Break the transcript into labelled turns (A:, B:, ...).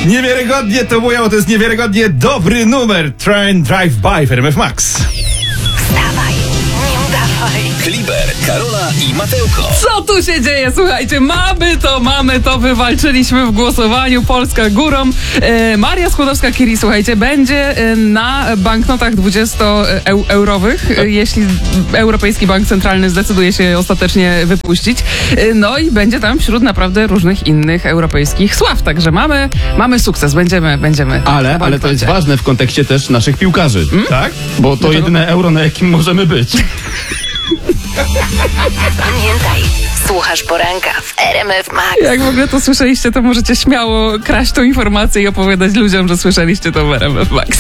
A: Niewiarygodnie to mówią, to jest niewiarygodnie dobry numer. Train Drive By w RMF Max.
B: Wstawaj, nie udawaj.
C: Kliber, Karola i Mateuko.
D: Co tu się dzieje? Słuchajcie, mamy to, wywalczyliśmy w głosowaniu. Polska górą. Maria Skłodowska-Curie, słuchajcie, będzie na banknotach 20-eurowych, jeśli Europejski Bank Centralny zdecyduje się ostatecznie wypuścić. No i będzie tam wśród naprawdę różnych innych europejskich sław. Także mamy sukces, będziemy.
E: Ale to jest ważne w kontekście też naszych piłkarzy.
A: Tak?
E: Bo to jedyne euro, na jakim możemy być.
B: Pamiętaj, słuchasz poranka w RMF Max.
D: Jak w ogóle to słyszeliście, to możecie śmiało kraść tą informację i opowiadać ludziom, że słyszeliście to w RMF Max.